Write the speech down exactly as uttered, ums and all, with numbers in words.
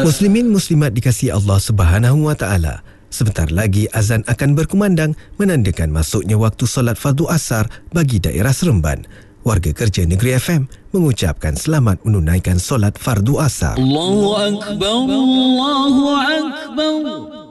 Muslimin muslimat dikasihi Allah Subhanahu wa taala. Sebentar lagi azan akan berkumandang menandakan masuknya waktu solat fardu asar bagi daerah Seremban. Warga kerja Negeri F M mengucapkan selamat menunaikan solat fardu asar. Allahu akbar, Allahu akbar.